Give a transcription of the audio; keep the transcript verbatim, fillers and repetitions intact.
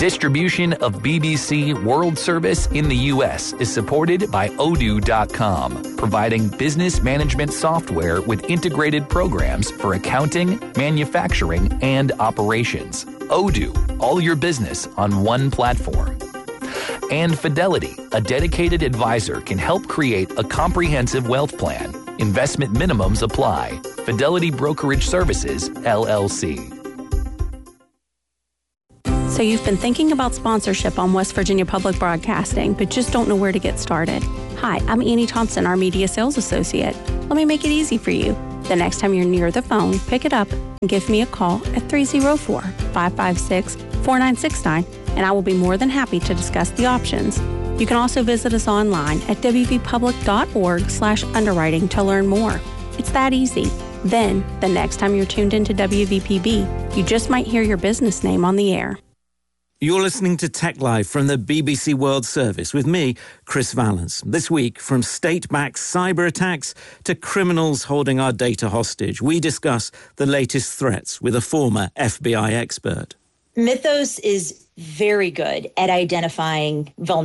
Distribution of B B C World Service in the U S is supported by Odoo dot com, providing business management software with integrated programs for accounting, manufacturing, and operations. Odoo, all your business on one platform. And Fidelity, a dedicated advisor, can help create a comprehensive wealth plan. Investment minimums apply. Fidelity Brokerage Services, L L C. So you've been thinking about sponsorship on West Virginia Public Broadcasting, but just don't know where to get started. Hi, I'm Annie Thompson, our Media Sales Associate. Let me make it easy for you. The next time you're near the phone, pick it up and give me a call at three oh four, five five six, four nine six nine, and I will be more than happy to discuss the options. You can also visit us online at w v public dot org slash underwriting to learn more. It's that easy. Then, the next time you're tuned into W V P B, you just might hear your business name on the air. You're listening to Tech Live from the B B C World Service with me, Chris Valance. This week, from state-backed cyber attacks to criminals holding our data hostage, we discuss the latest threats with a former F B I expert. Mythos is very good at identifying vulnerabilities.